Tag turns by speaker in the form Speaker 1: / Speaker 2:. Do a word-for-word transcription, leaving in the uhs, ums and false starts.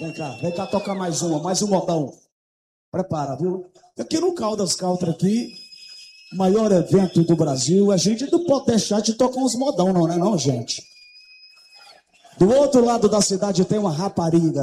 Speaker 1: Vem cá, vem cá tocar mais uma, mais um modão. Prepara, viu? Aqui no Caldas Country aqui, maior evento do Brasil, a gente não pode deixar de tocar uns modão, não, né não, gente? Do outro lado da cidade tem uma rapariga.